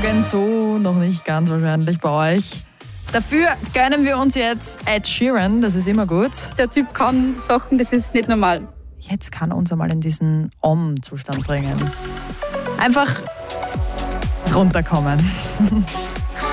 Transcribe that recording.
Morgen so noch nicht ganz wahrscheinlich bei euch. Dafür gönnen wir uns jetzt Ed Sheeran, das ist immer gut. Der Typ kann Sachen, das ist nicht normal. Jetzt kann er uns einmal in diesen Om-Zustand bringen. Einfach runterkommen.